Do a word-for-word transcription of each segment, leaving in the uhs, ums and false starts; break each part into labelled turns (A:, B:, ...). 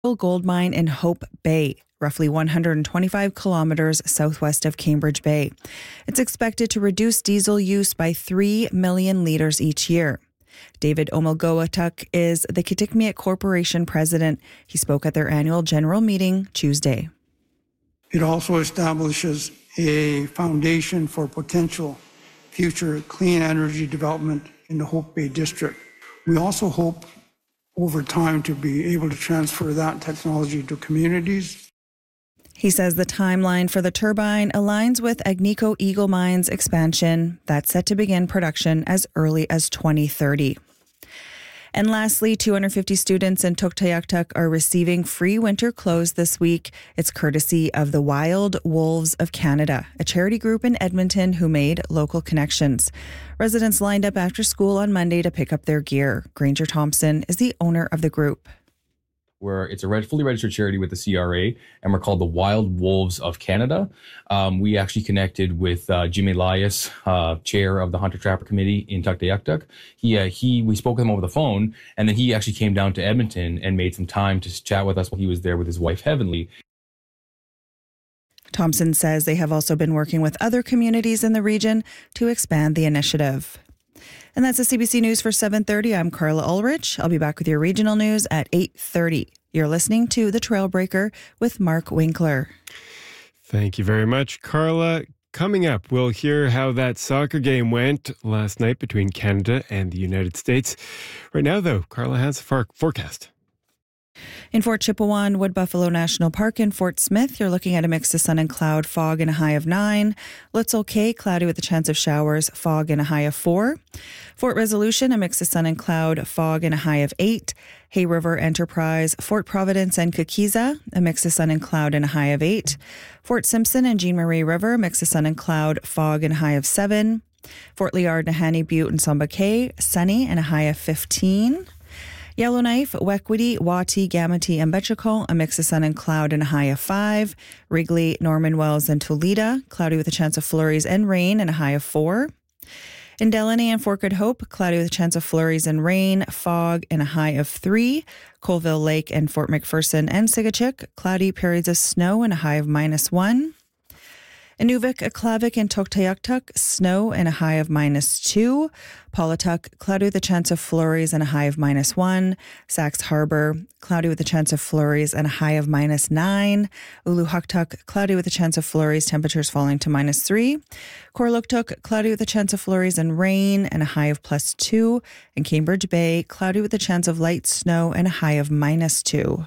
A: gold mine in Hope Bay, roughly one hundred twenty-five kilometers southwest of Cambridge Bay. It's expected to reduce diesel use by three million litres each year. David Omilgoatuk is the Kitikmeot Corporation president. He spoke at their annual general meeting Tuesday.
B: It also establishes a foundation for potential future clean energy development in the Hope Bay District. We also hope over time to be able to transfer that technology to communities.
A: He says the timeline for the turbine aligns with Agnico Eagle Mine's expansion that's set to begin production as early as twenty thirty. And lastly, two hundred fifty students in Tuktoyaktuk are receiving free winter clothes this week. It's courtesy of the Wild Wolves of Canada, a charity group in Edmonton who made local connections. Residents lined up after school on Monday to pick up their gear. Granger Thompson is the owner of the group.
C: Where it's a red, fully registered charity with the C R A, and we're called the Wild Wolves of Canada. Um, we actually connected with uh, Jim Elias, uh, chair of the Hunter Trapper Committee in Tuktoyaktuk. He, uh, he, we spoke with him over the phone, and then he actually came down to Edmonton and made some time to chat with us while he was there with his wife, Heavenly.
A: Thompson says they have also been working with other communities in the region to expand the initiative. And that's the C B C News for seven thirty. I'm Carla Ulrich. I'll be back with your regional news at eight thirty. You're listening to The Trailbreaker with Mark Winkler.
D: Thank you very much, Carla. Coming up, we'll hear how that soccer game went last night between Canada and the United States. Right now, though, Carla has a far- forecast.
A: In Fort Chipewyan, Wood Buffalo National Park and Fort Smith, you're looking at a mix of sun and cloud, fog and a high of nine. Litzel Cay, cloudy with a chance of showers, fog and a high of four. Fort Resolution, a mix of sun and cloud, fog and a high of eight. Hay River Enterprise, Fort Providence and Kukiza, a mix of sun and cloud and a high of eight. Fort Simpson and Jean Marie River, mix of sun and cloud, fog and a high of seven. Fort Liard, Nahanni Butte and Samba Cay, sunny and a high of fifteen. Yellowknife, Wekwity, Wati, Gamity, and Betchakol, a mix of sun and cloud and a high of five. Wrigley, Norman Wells, and Toledo, cloudy with a chance of flurries and rain and a high of four. In Delaney and Fort Good Hope, cloudy with a chance of flurries and rain, fog, and a high of three. Colville Lake and Fort McPherson and Sigachik, cloudy periods of snow and a high of minus one. Inuvik, Aklavik, and Tuktoyaktuk, snow and a high of minus two. Paulatuk, cloudy with a chance of flurries and a high of minus one. Sax Harbor, cloudy with a chance of flurries and a high of minus nine. Uluhuktuk, cloudy with a chance of flurries, temperatures falling to minus three. Korluktuk, cloudy with a chance of flurries and rain and a high of plus two. And Cambridge Bay, cloudy with a chance of light snow and a high of minus two.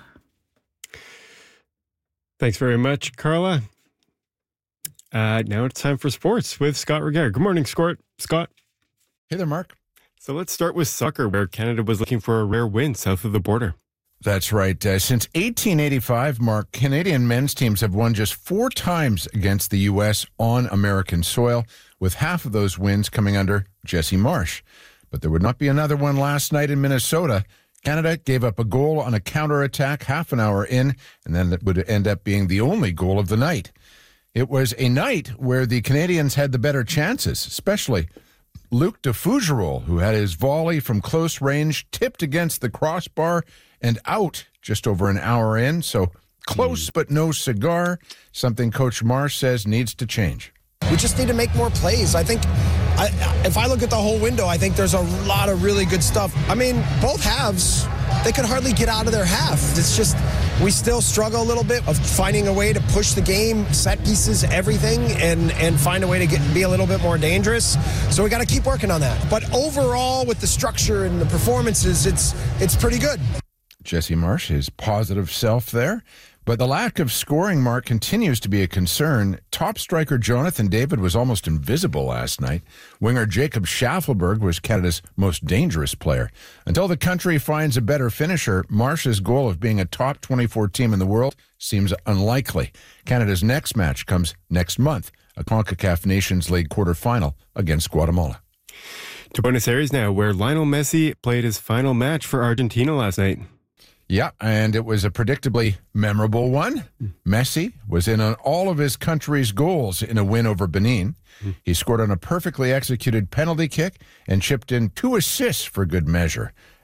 D: Thanks very much, Carla. Uh, now it's time for sports with Scott Regehr. Good morning, Scott. Scott.
E: Hey there, Mark.
D: So let's start with soccer, where Canada was looking for a rare win south of the border.
E: That's right. Uh, since eighteen eighty-five, Mark, Canadian men's teams have won just four times against the U S on American soil, with half of those wins coming under Jesse Marsh. But there would not be another one last night in Minnesota. Canada gave up a goal on a counterattack half an hour in, and then that would end up being the only goal of the night. It was a night where the Canadians had the better chances, especially Luc de Fougerolles, who had his volley from close range tipped against the crossbar and out just over an hour in. So close, mm. but no cigar, something Coach Marsh says needs to change.
F: We just need to make more plays. I think I, if I look at the whole window, I think there's a lot of really good stuff. I mean, both halves, they could hardly get out of their half. It's just we still struggle a little bit of finding a way to push the game, set pieces, everything, and, and find a way to get, be a little bit more dangerous. So we got to keep working on that. But overall, with the structure and the performances, it's it's pretty good.
E: Jesse Marsh, his positive self there. But the lack of scoring, Mark, continues to be a concern. Top striker Jonathan David was almost invisible last night. Winger Jacob Schaffelberg was Canada's most dangerous player. Until the country finds a better finisher, Marsh's goal of being a top twenty-four team in the world seems unlikely. Canada's next match comes next month, a CONCACAF Nations League quarterfinal against Guatemala.
D: To Buenos Aires now, where Lionel Messi played his final match for Argentina last night.
E: Yeah, and it was a predictably memorable one. Messi was in on all of his country's goals in a win over Benin. He scored on a perfectly executed penalty kick and chipped in two assists for good measure.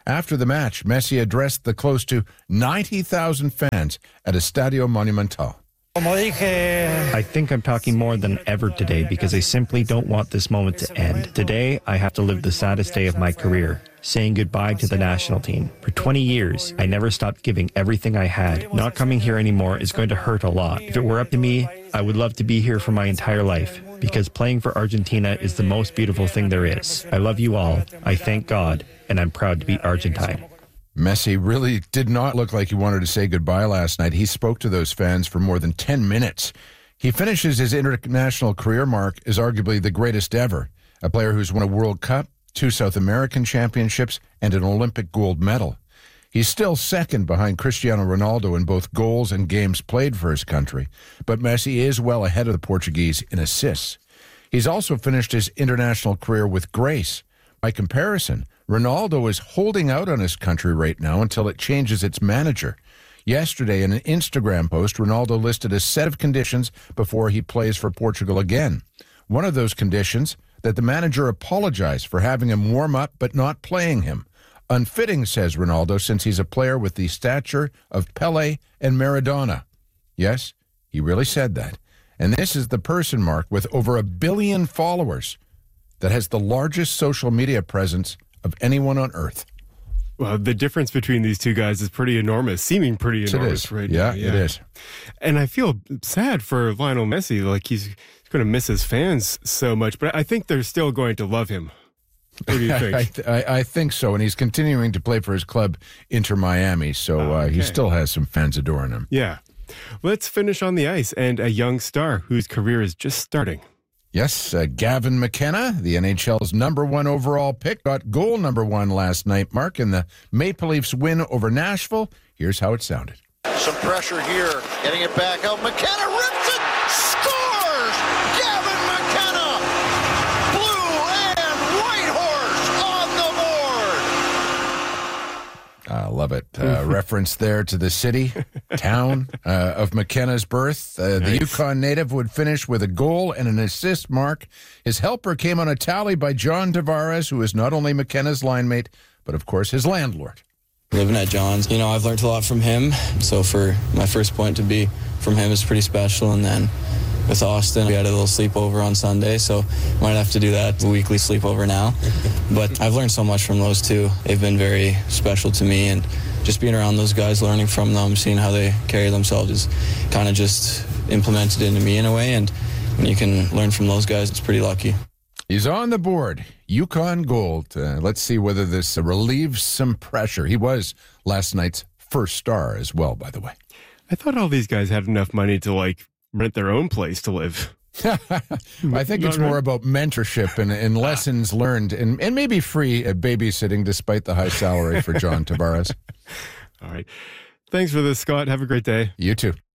E: After the match, Messi addressed the close to ninety thousand fans at Estadio Monumental.
G: I think I'm talking more than ever today because I simply don't want this moment to end. Today, I have to live the saddest day of my career, saying goodbye to the national team. For twenty years, I never stopped giving everything I had. Not coming here anymore is going to hurt a lot. If it were up to me, I would love to be here for my entire life because playing for Argentina is the most beautiful thing there is. I love you all. I thank God, and I'm proud to be Argentine.
E: Messi really did not look like he wanted to say goodbye last night. He spoke to those fans for more than ten minutes. He finishes his international career mark as arguably the greatest ever, a player who's won a World Cup, two South American championships, and an Olympic gold medal. He's still second behind Cristiano Ronaldo in both goals and games played for his country, but Messi is well ahead of the Portuguese in assists. He's also finished his international career with grace. By comparison, Ronaldo is holding out on his country right now until it changes its manager. Yesterday, in an Instagram post, Ronaldo listed a set of conditions before he plays for Portugal again. One of those conditions, that the manager apologize for having him warm up but not playing him. Unfitting, says Ronaldo, since he's a player with the stature of Pele and Maradona. Yes, he really said that. And this is the person, Mark, with over a billion followers that has the largest social media presence of anyone on earth.
D: Well, the difference between these two guys is pretty enormous, seeming pretty enormous
E: it is.
D: right
E: yeah,
D: now. Yeah,
E: it is.
D: And I feel sad for Lionel Messi. Like, he's going to miss his fans so much, but I think they're still going to love him. What do you think?
E: I, th- I, I think so, and he's continuing to play for his club, Inter Miami, so
D: Oh,
E: uh,
D: okay.
E: he still has some fans adoring him.
D: Yeah. Let's finish on the ice and a young star whose career is just starting.
E: Yes, uh, Gavin McKenna, the N H L's number one overall pick, got goal number one last night, Mark, in the Maple Leafs win over Nashville. Here's how it sounded.
H: Some pressure here, getting it back out. McKenna rips it, scores! Gavin McKenna, blue and white horse on the board.
E: I uh, love it. Uh, reference there to the city, town uh, of McKenna's birth. Uh, the
D: Nice.
E: Yukon native would finish with a goal and an assist, Mark. His helper came on a tally by John Tavares, who is not only McKenna's line mate, but of course his landlord.
I: Living at John's, you know, I've learned a lot from him. So for my first point to be from him is pretty special. And then with Austin, we had a little sleepover on Sunday, so might have to do that weekly sleepover now. But I've learned so much from those two. They've been very special to me, and just being around those guys, learning from them, seeing how they carry themselves is kind of just implemented into me in a way. And when you can learn from those guys, it's pretty lucky.
E: He's on the board. Yukon Gold. Uh, let's see whether this uh, relieves some pressure. He was last night's first star as well, by the way.
D: I thought all these guys had enough money to, like, rent their own place to live.
E: I think it's more about mentorship and, and lessons learned and, and maybe free uh, babysitting despite the high salary for John Tavares.
D: All right. Thanks for this, Scott. Have a great day.
E: You too.